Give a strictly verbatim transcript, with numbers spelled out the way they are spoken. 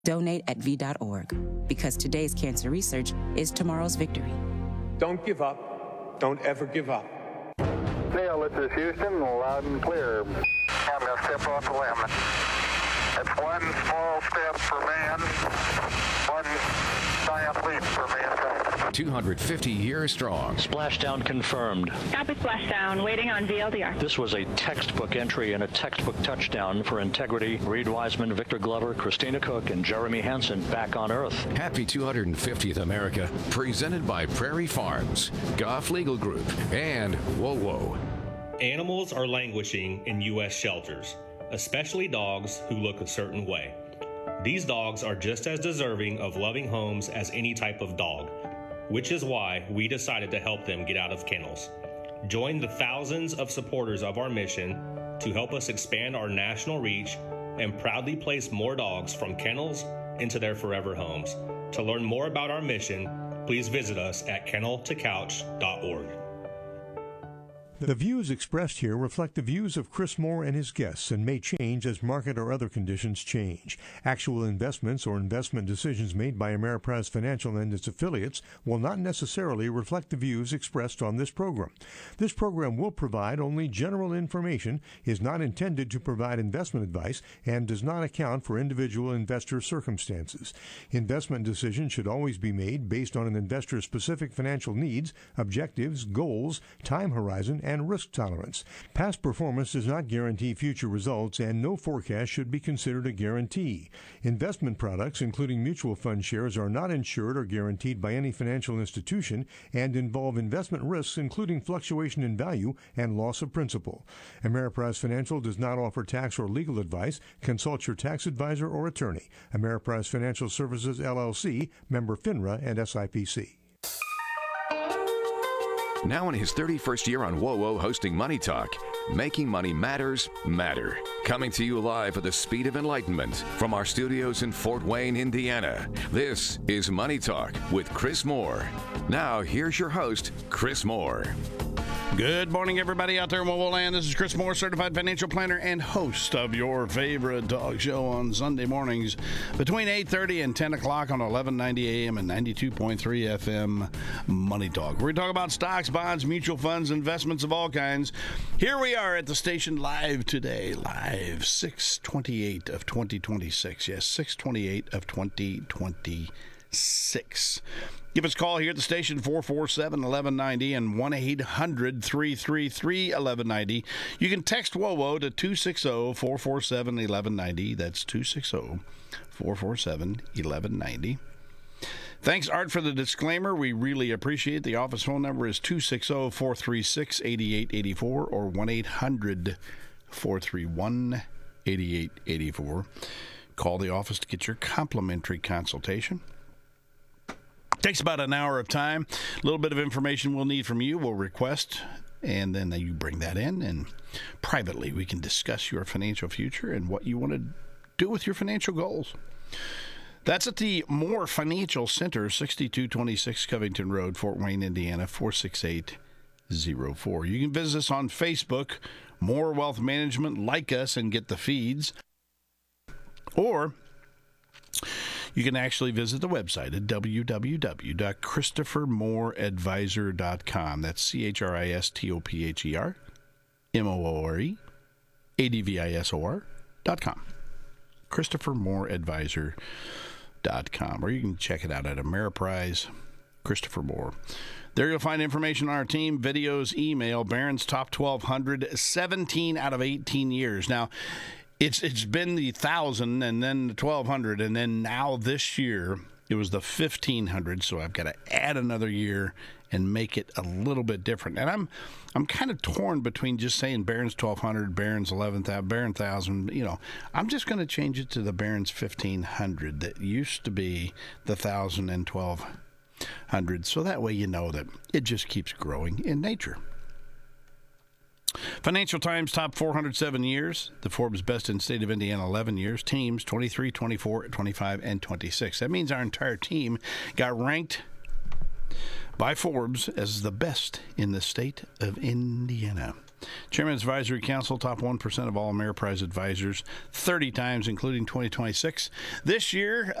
Donate at V dot org, because today's cancer research is tomorrow's victory. Don't give up. Don't ever give up. Neil, this is Houston, loud and clear. I'm going to step off the limb. It's one small step for man, one giant leap for mankind. two hundred fifty years strong. Splashdown confirmed. Copy splashdown, waiting on V L D R. This was a textbook entry and a textbook touchdown for integrity. Reed Wiseman, Victor Glover, Christina Cook, and Jeremy Hansen back on Earth. Happy two hundred fiftieth America, presented by Prairie Farms, Goff Legal Group, and Whoa Whoa. Animals are languishing in U S shelters, especially dogs who look a certain way. These dogs are just as deserving of loving homes as any type of dog, which is why we decided to help them get out of kennels. Join the thousands of supporters of our mission to help us expand our national reach and proudly place more dogs from kennels into their forever homes. To learn more about our mission, please visit us at kennel to couch dot org. The views expressed here reflect the views of Chris Moore and his guests and may change as market or other conditions change. Actual investments or investment decisions made by Ameriprise Financial and its affiliates will not necessarily reflect the views expressed on this program. This program will provide only general information, is not intended to provide investment advice, and does not account for individual investor circumstances. Investment decisions should always be made based on an investor's specific financial needs, objectives, goals, time horizon, and and risk tolerance. Past performance does not guarantee future results, and no forecast should be considered a guarantee. Investment products, including mutual fund shares, are not insured or guaranteed by any financial institution and involve investment risks, including fluctuation in value and loss of principal. Ameriprise Financial does not offer tax or legal advice. Consult your tax advisor or attorney. Ameriprise Financial Services, L L C, member FINRA and S I P C. Now in his thirty-first year on Whoa Whoa hosting Money Talk, making money matters matter. Coming to you live at the speed of enlightenment from our studios in Fort Wayne, Indiana. This is Money Talk with Chris Moore. Now here's your host, Chris Moore. Good morning, everybody out there in Whoa Whoa Land. This is Chris Moore, certified financial planner and host of your favorite dog show on Sunday mornings between eight thirty and ten o'clock on eleven ninety A M and ninety-two point three F M Money Talk. We're going to talk about stocks, bonds, mutual funds, investments of all kinds. Here we are at the station live today, live six twenty-eight of twenty twenty-six. Yes, six twenty-eight of twenty twenty-six. Give us a call here at the station, four four seven, eleven ninety and one eight hundred, three three three, eleven ninety. You can text Whoa Whoa to two six zero, four four seven, eleven ninety. That's two six zero, four four seven, eleven ninety. Thanks, Art, for the disclaimer. We really appreciate it. The office phone number is two six zero, four three six, eight eight eight four or one eight hundred, four three one, eight eight eight four. Call the office to get your complimentary consultation. Takes about an hour of time. A little bit of information we'll need from you. We'll request, and then you bring that in, and privately we can discuss your financial future and what you want to do with your financial goals. That's at the Moore Financial Center, sixty-two twenty-six Covington Road, Fort Wayne, Indiana, four six eight zero four. You can visit us on Facebook, Moore Wealth Management. Like us and get the feeds. Or you can actually visit the website at w w w dot christopher moore advisor dot com. That's C H R I S T O P H E R M O O R E A D V I S O R dot com. christopher moore advisor dot com. Or you can check it out at Ameriprise, Christopher Moore. There you'll find information on our team, videos, email, Barron's Top twelve hundred, seventeen out of eighteen years. Now, It's it's been the one thousand and then the twelve hundred, and then now this year it was the fifteen hundred, so I've got to add another year and make it a little bit different. And I'm I'm kind of torn between just saying Barron's twelve hundred, Barron's eleven thousand, Barron's one thousand. You know, I'm just going to change it to the Barron's fifteen hundred that used to be the one thousand and twelve hundred, so that way you know that it just keeps growing in nature. Financial Times top four hundred seven years. The Forbes Best in State of Indiana eleven years. Teams twenty-three, twenty-four, twenty-five, and twenty-six. That means our entire team got ranked by Forbes as the best in the state of Indiana. Chairman's Advisory Council, top one percent of all Ameriprise advisors, thirty times, including twenty twenty-six. This year,